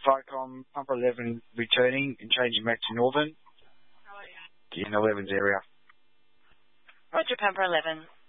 Vicom, Pumper 11 returning and changing back to Northern. In 11's area. Roger, Pumper 11.